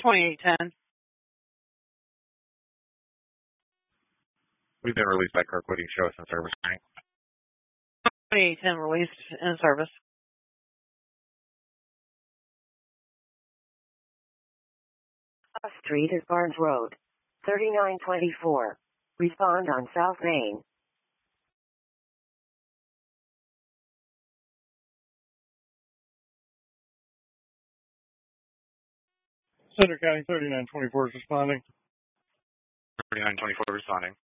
2810. We've been released by Kirkwood. Show us in service. 2810 released in service. Street is Barnes Road, 3924. Respond on South Main. Center County 3924 is responding. 3924 responding.